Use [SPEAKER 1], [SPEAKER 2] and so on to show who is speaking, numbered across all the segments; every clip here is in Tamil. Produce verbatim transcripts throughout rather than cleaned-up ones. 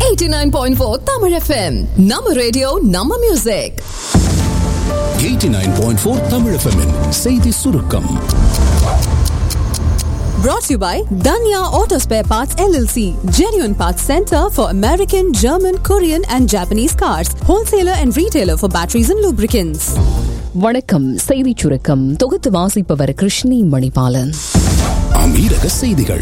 [SPEAKER 1] eighty-nine point four Tamil F M. Nama radio, Nama music.
[SPEAKER 2] eighty-nine point four Tamil F M in செய்தி சுருக்கம்.
[SPEAKER 1] Brought to you by Danya Auto Spare Parts L L C, genuine parts center for American, German, Korean and Japanese cars, wholesaler and retailer for batteries and lubricants.
[SPEAKER 3] வணக்கம். செய்தி சுருக்கம் தொகுத்து வாசிப்பவர் கிருஷ்ணி மணிபாலன்.
[SPEAKER 2] அமீரக செய்திகள்.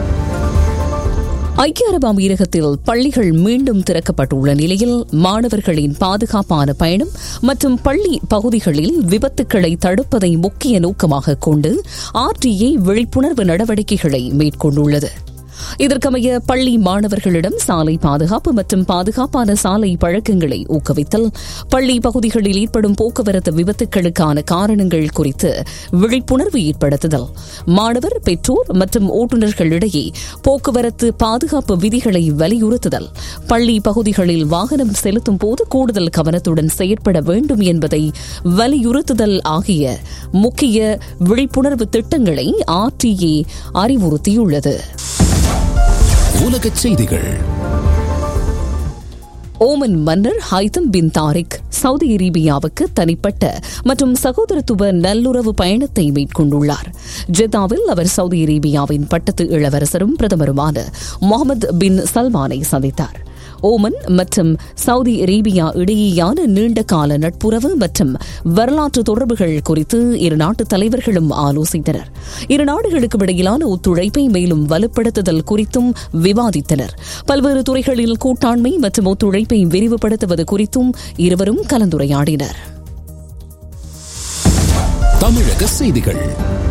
[SPEAKER 3] ஐக்கிய அரபு அமீரகத்தில் பள்ளிகள் மீண்டும் திறக்கப்பட்டுள்ள நிலையில் மாணவர்களின் பாதுகாப்பான பயணம் மற்றும் பள்ளி பகுதிகளில் விபத்துக்களை தடுப்பதை முக்கிய நோக்கமாக கொண்டு ஆர்டிஏ விழிப்புணர்வு நடவடிக்கைகளை மேற்கொண்டுள்ளது. இதற்கமைய பள்ளி மாணவர்களிடம் சாலை பாதுகாப்பு மற்றும் பாதுகாப்பான சாலை பழக்கங்களை ஊக்குவித்தல், பள்ளி பகுதிகளில் ஏற்படும் போக்குவரத்து விபத்துக்களுக்கான காரணங்கள் குறித்து விழிப்புணர்வு ஏற்படுத்துதல், மாணவர், பெற்றோர் மற்றும் ஓட்டுநர்களிடையே போக்குவரத்து பாதுகாப்பு விதிகளை வலியுறுத்துதல், பள்ளி பகுதிகளில் வாகனம் செலுத்தும் போது கூடுதல் கவனத்துடன் செயற்பட வேண்டும் என்பதை வலியுறுத்துதல் ஆகிய முக்கிய விழிப்புணர்வு திட்டங்களை ஆர்டிஏ அறிவுறுத்தியுள்ளது.
[SPEAKER 2] உலகச் செய்திகள்.
[SPEAKER 3] ஓமன் மன்னர் ஹைதம் பின் தாரிக் சவுதி அரேபியாவுக்கு தனிப்பட்ட மற்றும் சகோதரத்துவ நல்லுறவு பயணத்தை மேற்கொண்டுள்ளார். ஜெத்தாவில் அவர் சவுதி அரேபியாவின் பட்டத்து இளவரசரும் பிரதமருமான முகமது பின் சல்மானை சந்தித்தார். ஓமன் மற்றும் சவுதி அரேபியா இடையேயான நீண்ட கால நட்புறவு மற்றும் வரலாற்று தொடர்புகள் குறித்து இரு நாட்டு தலைவர்களும் ஆலோசித்தனர். இரு நாடுகளுக்கும் இடையிலான ஒத்துழைப்பை மேலும் வலுப்படுத்துதல் குறித்தும் விவாதித்தனர். பல்வேறு துறைகளில் கூட்டாண்மை மற்றும் ஒத்துழைப்பை விரிவுபடுத்துவது குறித்தும் இருவரும் கலந்துரையாடினர்.
[SPEAKER 2] தமிழக செய்திகள்.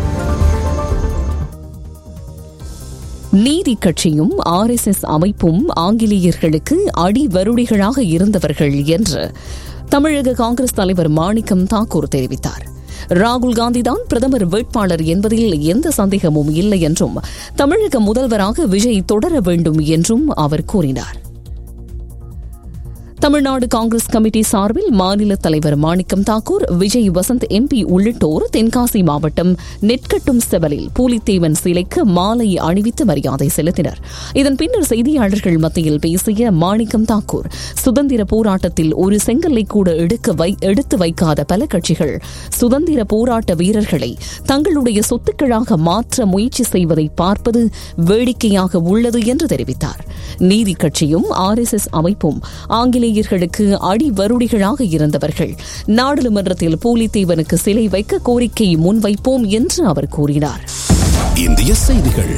[SPEAKER 3] நீதி கட்சியும் ஆர் எஸ் எஸ் அமைப்பும் ஆங்கிலேயர்களுக்கு அடிவருடிகளாக இருந்தவர்கள் என்று தமிழக காங்கிரஸ் தலைவர் மாணிக்கம் தாக்கூர் தெரிவித்தார். ராகுல் காந்திதான் பிரதமர் வேட்பாளர் என்பதில் எந்த சந்தேகமும் இல்லை என்றும் தமிழக முதல்வராக விஜய் தொடர வேண்டும் என்றும் அவர் கூறினார். தமிழ்நாடு காங்கிரஸ் கமிட்டி சார்பில் மாநில தலைவர் மாணிக்கம் தாக்கூர், விஜய் வசந்த் எம்பி உள்ளிட்டோர் தென்காசி மாவட்டம் நெற்கட்டும் செவலில் பூலித்தேவன் சிலைக்கு மாலை அணிவித்து மரியாதை செலுத்தினர். இதன் பின்னர் செய்தியாளர்கள் மத்தியில் பேசிய மாணிக்கம் தாக்கூர், சுதந்திர போராட்டத்தில் ஒரு செங்கல்லை கூட எடுக்க வை எடுத்து வைக்காத பல கட்சிகள் சுதந்திர போராட்ட வீரர்களை தங்களுடைய சொத்துக்களாக மாற்ற முயற்சி செய்வதை பார்ப்பது வேடிக்கையாக உள்ளது என்று தெரிவித்தார். நீதி கட்சியும் ஆர் எஸ் எஸ் அமைப்பும் ஆங்கிலேயர்களுக்கு அடிவருடிகளாக இருந்தவர்கள். நாடாளுமன்றத்தில் பூலித்தேவனுக்கு சிலை வைக்க கோரிக்கை முன்வைப்போம் என்று அவர் கூறினார்.
[SPEAKER 2] இந்திய செய்திகள்.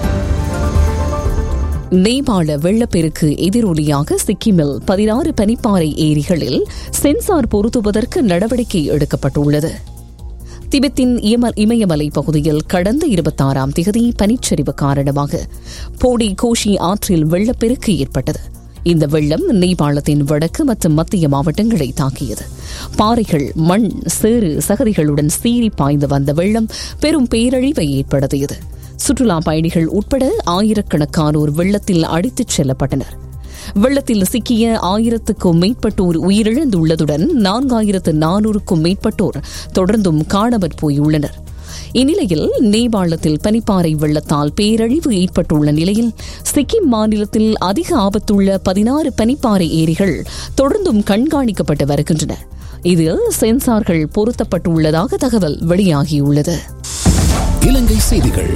[SPEAKER 3] நேபாள வெள்ளப்பெருக்கு எதிரொலியாக சிக்கிமில் பதினாறு பனிப்பாறை ஏரிகளில் சென்சார் பொருத்துவதற்கு நடவடிக்கை எடுக்கப்பட்டுள்ளது. திபெத்தின் இமயமலை பகுதியில் கடந்த இருபத்தாறாம் தேதி பனிச்சரிவு காரணமாக போடி கோஷி ஆற்றில் வெள்ளப்பெருக்கு ஏற்பட்டது. இந்த வெள்ளம் நேபாளத்தின் வடக்கு மற்றும் மத்திய மாவட்டங்களை தாக்கியது. பாறைகள், மண், சேறு, சகதிகளுடன் சீறி பாய்ந்து வந்த வெள்ளம் பெரும் பேரழிவை ஏற்படுத்தியது. சுற்றுலா பயணிகள் உட்பட ஆயிரக்கணக்கானோர் வெள்ளத்தில் அடித்துச் செல்லப்பட்டனர். வெள்ளத்தில் சிக்கிய ஆயிரத்துக்கும் மேற்பட்டோர் உயிரிழந்துள்ளதுடன் நான்காயிரத்து நானூறுக்கும் மேற்பட்டோர் தொடர்ந்தும் காணாமற் போயுள்ளனர். இந்நிலையில் நேபாளத்தில் பனிப்பாறை வெள்ளத்தால் பேரழிவு ஏற்பட்டுள்ள நிலையில் சிக்கிம் மாநிலத்தில் அதிக ஆபத்துள்ள பதினாறு பனிப்பாறை ஏரிகள் தொடர்ந்தும் கண்காணிக்கப்பட்டு வருகின்றன. இதில் சென்சார்கள் பொருத்தப்பட்டுள்ளதாக தகவல் வெளியாகியுள்ளது.
[SPEAKER 2] இலங்கை செய்திகள்.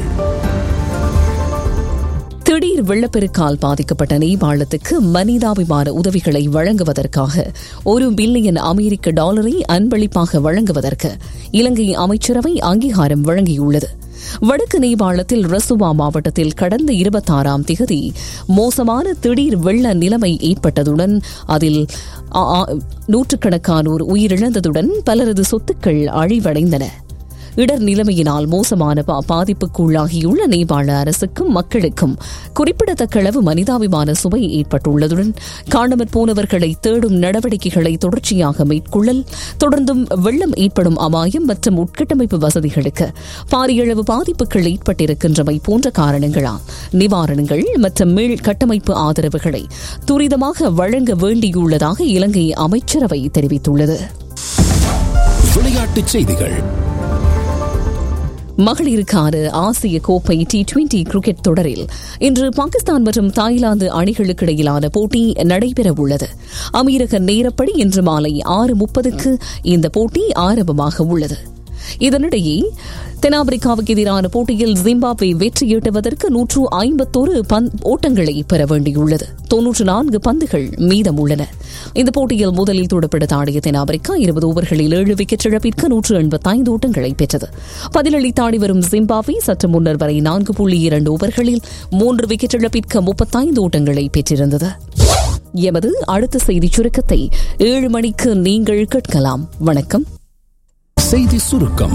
[SPEAKER 3] திடீர் வெள்ளப்பெருக்கால் பாதிக்கப்பட்ட நேபாளத்துக்கு மனிதாபிமான உதவிகளை வழங்குவதற்காக ஒரு பில்லியன் அமெரிக்க டாலரை அன்பளிப்பாக வழங்குவதற்கு இலங்கை அமைச்சரவை அங்கீகாரம் வழங்கியுள்ளது. வடக்கு நேபாளத்தில் ரசுவா மாவட்டத்தில் கடந்த இருபத்தாறாம் தேதி மோசமான திடீர் வெள்ள நிலைமை ஏற்பட்டதுடன் அதில் நூற்றுக்கணக்கானோர் உயிரிழந்ததுடன் பலரது சொத்துக்கள் அழிவடைந்தன. இடர் நிலைமையினால் மோசமான பாதிப்புக்குள்ளாகியுள்ள நேபாள அரசுக்கும் மக்களுக்கும் குறிப்பிடத்தக்க அளவு மனிதாபிமான சுவை ஏற்பட்டுள்ளதுடன் காணாமற் போனவர்களை தேடும் நடவடிக்கைகளை தொடர்ச்சியாக மேற்கொள்ளல், தொடர்ந்தும் வெள்ளம் ஏற்படும் அபாயம் மற்றும் உட்கட்டமைப்பு வசதிகளுக்கு பாரியளவு பாதிப்புகள் ஏற்பட்டிருக்கின்றமை போன்ற காரணங்களால் நிவாரணங்கள் மற்றும் மீள் கட்டமைப்பு ஆதரவுகளை துரிதமாக வழங்க வேண்டியுள்ளதாக இலங்கை அமைச்சரவை தெரிவித்துள்ளது.
[SPEAKER 2] விளையாட்டுச் செய்திகள்.
[SPEAKER 3] மகளிருக்கான ஆசிய கோப்பை டி டுவெண்டி கிரிக்கெட் தொடரில் இன்று பாகிஸ்தான் மற்றும் தாய்லாந்து அணிகளுக்கு இடையிலான போட்டி நடைபெறவுள்ளது. அமீரக நேரப்படி இன்று மாலை ஆறு முப்பதுக்கு இந்த போட்டி ஆரம்பமாக உள்ளது. இதனிடையே தென்னாப்பிரிக்காவுக்கு எதிரான போட்டியில் ஜிம்பாப்வே வெற்றியீட்டுவதற்கு நூற்று ஐம்பத்தொரு ஓட்டங்களை பெற வேண்டியுள்ளது. தொன்னூற்று நான்கு பந்துகள் மீதம் உள்ளன. இந்த போட்டியில் முதலில் துடுப்படுத்த ஆடிய தென்னாப்பிரிக்கா இருபது ஓவர்களில் ஏழு விக்கெட் இழப்பிற்கு நூற்று எண்பத்தி ஐந்து ஓட்டங்களை பெற்றது. பதிலளித்து ஆடி வரும் ஜிம்பாப்வே சற்று முன்னர் வரை நான்கு புள்ளி இரண்டு ஓவர்களில் மூன்று விக்கெட் இழப்பிற்கு முப்பத்தைந்து ஓட்டங்களை பெற்றிருந்தது. எமது அடுத்த செய்தி சுருக்கத்தை ஏழு மணிக்கு நீங்கள் கேட்கலாம். வணக்கம்.
[SPEAKER 2] செய்தி சுருக்கம்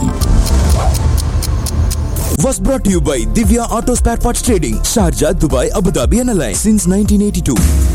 [SPEAKER 4] was brought to you by Divya Auto Spare Parts Trading, Sharjah, Dubai, Abu Dhabi and Alliance since nineteen eighty-two.